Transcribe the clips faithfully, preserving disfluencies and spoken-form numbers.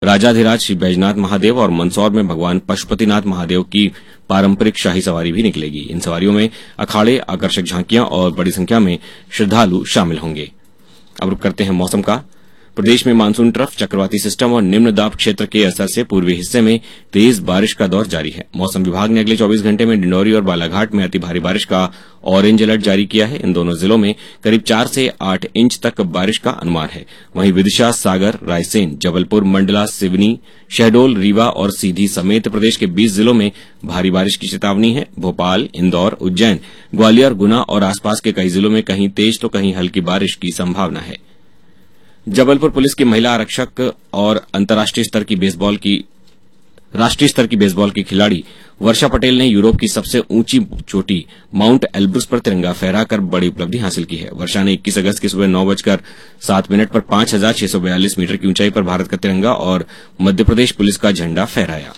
राजाधिराज श्री बैजनाथ महादेव और मंदसौर में भगवान पशुपतिनाथ महादेव की पारंपरिक शाही सवारी भी निकलेगी। इन सवारियों में अखाड़े, आकर्षक झांकियां और बड़ी संख्या में श्रद्धालु शामिल होंगे। अब रुक करते हैं मौसम का। प्रदेश में मानसून ट्रफ, चक्रवाती सिस्टम और निम्न दाब क्षेत्र के असर से पूर्वी हिस्से में तेज बारिश का दौर जारी है। मौसम विभाग ने अगले चौबीस घंटे में डिंडौरी और बालाघाट में अति भारी बारिश का ऑरेंज अलर्ट जारी किया है। इन दोनों जिलों में करीब चार से आठ इंच तक बारिश का अनुमान है। वहीं विदिशा, सागर, रायसेन, जबलपुर, मंडला, सिवनी, शहडोल, रीवा और सीधी समेत प्रदेश के बीस जिलों में भारी बारिश की चेतावनी है। भोपाल, इंदौर, उज्जैन, ग्वालियर, गुना और आसपास के कई जिलों में कहीं तेज तो कहीं हल्की बारिश की संभावना है। जबलपुर पुलिस की महिला आरक्षक और अंतर्राष्ट्रीय स्तर की बेसबॉल की राष्ट्रीय स्तर की बेसबॉल की खिलाड़ी वर्षा पटेल ने यूरोप की सबसे ऊंची चोटी माउंट एल्ब्रुस पर तिरंगा फहराकर बड़ी उपलब्धि हासिल की है। वर्षा ने इक्कीस अगस्त की सुबह नौ बजकर सात मिनट पर पांच हजार छह सौ बयालीस मीटर की ऊंचाई पर भारत का तिरंगा और मध्यप्रदेश पुलिस का झंडा फहराया।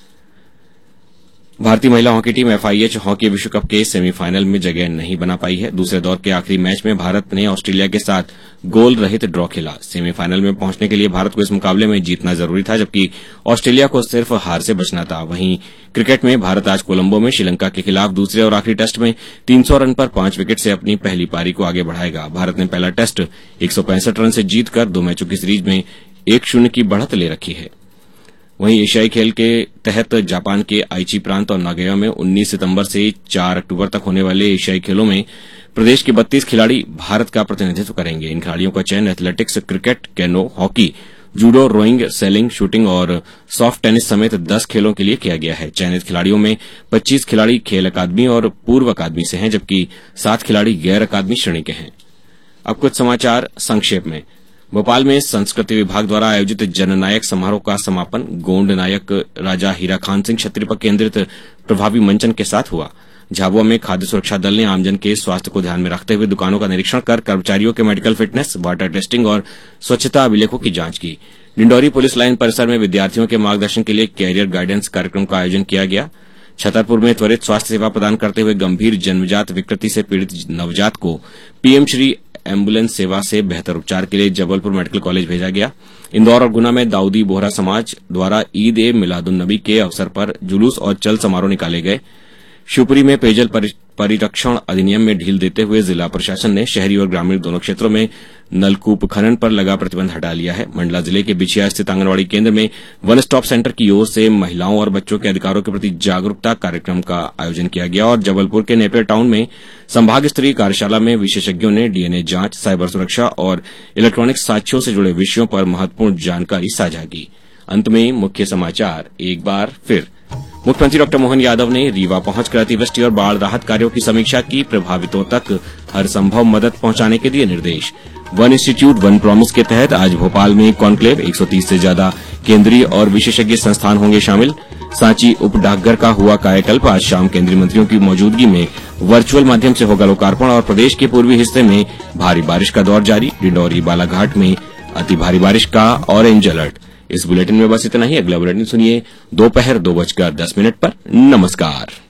भारतीय महिला हॉकी टीम एफआईएच हॉकी विश्व कप के सेमीफाइनल में जगह नहीं बना पाई है। दूसरे दौर के आखिरी मैच में भारत ने ऑस्ट्रेलिया के साथ गोल रहित ड्रॉ खेला। सेमीफाइनल में पहुंचने के लिए भारत को इस मुकाबले में जीतना जरूरी था, जबकि ऑस्ट्रेलिया को सिर्फ हार से बचना था। वहीं क्रिकेट में भारत आज कोलंबो में श्रीलंका के खिलाफ दूसरे और आखिरी टेस्ट में तीन सौ रन पर पांच विकेट से अपनी पहली पारी को आगे बढ़ाएगा। भारत ने पहला टेस्ट एक सौ पैंसठ रन से जीतकर दो मैचों की सीरीज में एक शून्य की बढ़त ले रखी है। वहीं एशियाई खेल के तहत जापान के आईची प्रांत और नागोया में उन्नीस सितंबर से चार अक्टूबर तक होने वाले एशियाई खेलों में प्रदेश के बत्तीस खिलाड़ी भारत का प्रतिनिधित्व करेंगे। इन खिलाड़ियों का चयन athletics, cricket, canoe, hockey, judo, rowing, selling, shooting और सॉफ्ट टेनिस समेत दस खेलों के लिए किया गया है। चयनित खिलाड़ियों में पच्चीस खिलाड़ी खेल अकादमी और पूर्व अकादमी से हैं, जबकि सात खिलाड़ी गैर अकादमी श्रेणी के हैं। अब कुछ समाचार संक्षेप में। भोपाल में संस्कृति विभाग द्वारा आयोजित जननायक समारोह का समापन गोंड नायक राजा हीरा खान सिंह छत्री पर केंद्रित प्रभावी मंचन के साथ हुआ। झाबुआ में खाद्य सुरक्षा दल ने आमजन के स्वास्थ्य को ध्यान में रखते हुए दुकानों का निरीक्षण कर कर्मचारियों के मेडिकल फिटनेस, वाटर टेस्टिंग और स्वच्छता अभिलेखों की जांच की। डिंडौरी पुलिस लाइन परिसर में विद्यार्थियों के मार्गदर्शन के लिए कैरियर गाइडेंस कार्यक्रम का आयोजन किया गया। छतरपुर में त्वरित स्वास्थ्य सेवा प्रदान करते हुए गंभीर जन्मजात विकृति से पीड़ित नवजात को पीएम श्री एम्बुलेंस सेवा से बेहतर उपचार के लिए जबलपुर मेडिकल कॉलेज भेजा गया। इंदौर और गुना में दाऊदी बोहरा समाज द्वारा ईद ए मिलादुन्नबी के अवसर पर जुलूस और चल समारोह निकाले गए। शिवपुरी में पेयजल परिरक्षण अधिनियम में ढील देते हुए जिला प्रशासन ने शहरी और ग्रामीण दोनों क्षेत्रों में नलकूप खनन पर लगा प्रतिबंध हटा लिया है। मंडला जिले के बिछिया स्थित आंगनवाड़ी केंद्र में वन स्टॉप सेंटर की ओर से महिलाओं और बच्चों के अधिकारों के प्रति जागरूकता कार्यक्रम का आयोजन किया गया और जबलपुर के नेपियर टाउन में संभाग स्तरीय कार्यशाला में विशेषज्ञों ने डीएनए जांच, साइबर सुरक्षा और इलेक्ट्रॉनिक साक्ष्यों से जुड़े विषयों पर महत्वपूर्ण जानकारी साझा की। अंत में मुख्य समाचार एक बार फिर। मुख्यमंत्री डॉक्टर मोहन यादव ने रीवा पहुंचकर अतिवृष्टि और बाढ़ राहत कार्यों की समीक्षा की। प्रभावितों तक हर संभव मदद पहुंचाने के दिए निर्देश। वन इंस्टीट्यूट वन प्रॉमिस के तहत आज भोपाल में कॉन्क्लेव, एक सौ तीस से ज्यादा केंद्रीय और विशेषज्ञ संस्थान होंगे शामिल। सांची उप डाकघर का हुआ कायाकल्प। आज शाम केंद्रीय मंत्रियों की मौजूदगी में वर्चुअल माध्यम से होगा लोकार्पण। और प्रदेश के पूर्वी हिस्से में भारी बारिश का दौर जारी। डिंडौरी, बालाघाट में अति भारी बारिश का ऑरेंज अलर्ट। इस बुलेटिन में बस इतना ही। अगला बुलेटिन सुनिए दोपहर दो बजकर दस मिनट पर। नमस्कार।